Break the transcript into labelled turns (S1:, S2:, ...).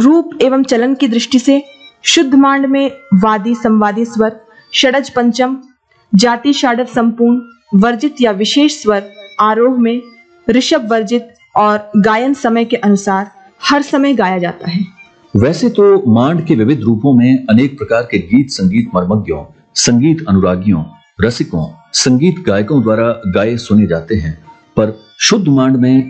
S1: रूप एवं चलन की दृष्टि से शुद्ध मांड में वादी संवादी स्वर, षडज पंचम, जाति षाडव संपूर्ण, वर्जित या विशेष स्वर आरोह में, ऋषभ वर्जित और गायन समय के अनुसार हर समय गाया जाता है।
S2: वैसे तो मांड के विविध रूपों में अनेक प्रकार के गीत संगीत मर्मज्ञों, संगीत अनुरागियों, रसिकों, संगीत गायकों द्वारा गाए सुने जाते हैं, पर शुद्ध मांड में